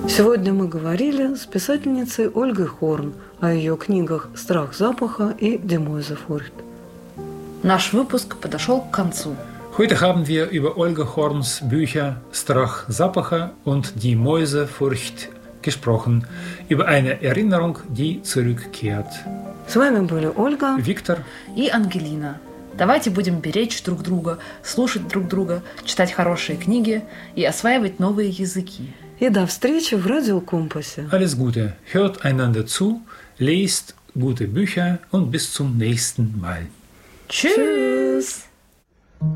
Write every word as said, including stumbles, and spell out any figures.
Сегодня мы говорили с писательницей Ольгой Хорн о ее книгах «Страх запаха» и «Die Mäusefurcht». Nаш выпуск подошел к концу. Heute haben wir über Olga Horns Bücher Strach Zapacha und Die Mäusefurcht gesprochen, über eine Erinnerung, die zurückkehrt. С вами были Ольга, Виктор и Ангелина. Давайте будем беречь друг друга, слушать друг друга, читать хорошие книги и осваивать новые языки. И до встречи в Радиокомпасе. Alles Gute, hört einander zu, lest gute Bücher und bis zum nächsten Mal. Tschüss!